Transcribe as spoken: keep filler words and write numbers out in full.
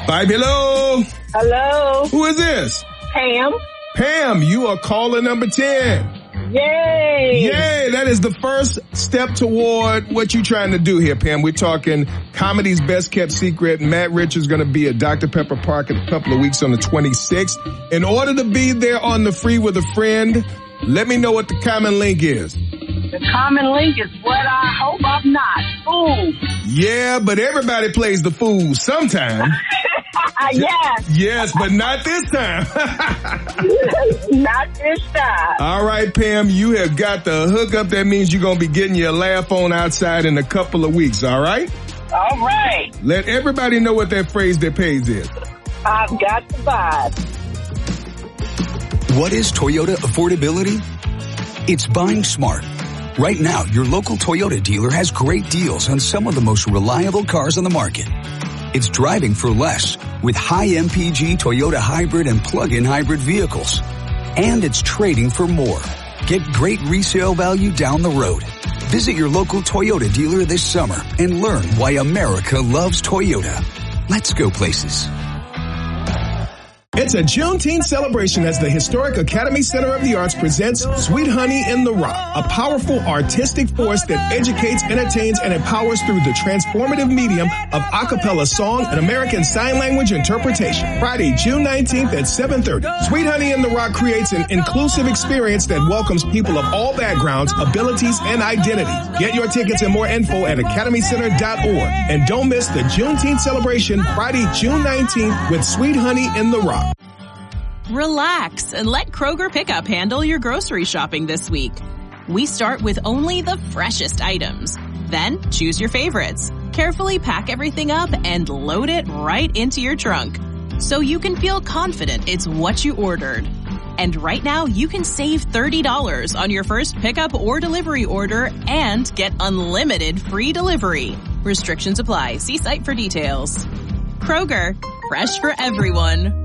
Five, hello. Hello. Who is this? Pam. Pam, you are caller number ten. Yay. Yay, that is the first step toward what you're trying to do here, Pam. We're talking comedy's best kept secret. Matt Rich is going to be at Doctor Pepper Park in a couple of weeks on the twenty-sixth. In order to be there on the free with a friend, let me know what the common link is. The common link is what I hope I'm not. Fool. Yeah, but everybody plays the fool sometime. Yes. Yes, but not this time. Not this time. All right, Pam, you have got the hookup. That means you're going to be getting your laugh on outside in a couple of weeks, all right? All right. Let everybody know what that phrase that pays is. I've got the vibe. What is Toyota affordability? It's buying smart. Right now, your local Toyota dealer has great deals on some of the most reliable cars on the market. It's driving for less with high M P G Toyota hybrid and plug-in hybrid vehicles. And it's trading for more. Get great resale value down the road. Visit your local Toyota dealer this summer and learn why America loves Toyota. Let's go places. It's a Juneteenth celebration as the historic Academy Center of the Arts presents Sweet Honey in the Rock, a powerful artistic force that educates, entertains, and empowers through the transformative medium of a cappella song and American Sign Language interpretation. Friday, June nineteenth at seven thirty. Sweet Honey in the Rock creates an inclusive experience that welcomes people of all backgrounds, abilities, and identities. Get your tickets and more info at academy center dot org. And don't miss the Juneteenth celebration Friday, June nineteenth with Sweet Honey in the Rock. Relax and let Kroger Pickup handle your grocery shopping this week. We start with only the freshest items. Then choose your favorites. Carefully pack everything up and load it right into your trunk, so you can feel confident it's what you ordered. And right now, you can save thirty dollars on your first pickup or delivery order and get unlimited free delivery. Restrictions apply. See site for details. Kroger, fresh for everyone.